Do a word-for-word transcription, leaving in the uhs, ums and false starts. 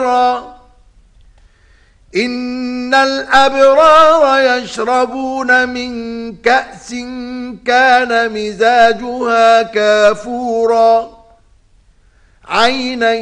إن الأبرار يشربون من كأس كان مزاجها كافورا عينا